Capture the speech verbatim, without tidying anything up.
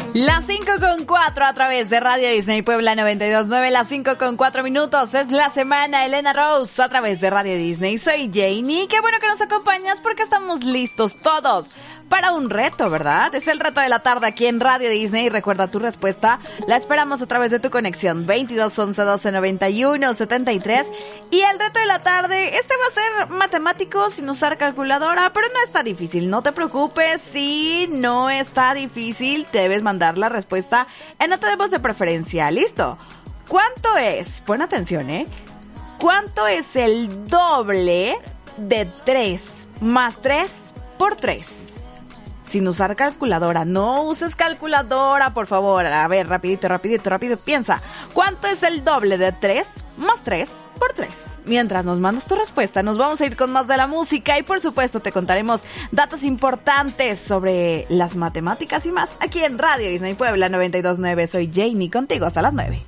Las cinco con cuatro a través de Radio Disney Puebla noventa y dos punto nueve, las cinco con cuatro minutos, es la semana Elena Rose a través de Radio Disney. Soy Janie, qué bueno que nos acompañas porque estamos listos todos para un reto, ¿verdad? Es el reto de la tarde aquí en Radio Disney. Recuerda tu respuesta, la esperamos a través de tu conexión veintidós once doce noventa y uno setenta y tres. Y el reto de la tarde, este va a ser matemático sin usar calculadora, pero no está difícil, no te preocupes. Si no está difícil, te debes mandar la respuesta en nota de voz de preferencia. ¿Listo? ¿Cuánto es? Pon atención, ¿eh? ¿Cuánto es el doble de tres más tres por tres? Sin usar calculadora. No uses calculadora, por favor. A ver, rapidito, rapidito, rápido. Piensa, ¿cuánto es el doble de tres más tres por tres? Mientras nos mandas tu respuesta, nos vamos a ir con más de la música y por supuesto te contaremos datos importantes sobre las matemáticas y más aquí en Radio Disney Puebla noventa y dos punto nueve. Soy Janie, contigo hasta las nueve.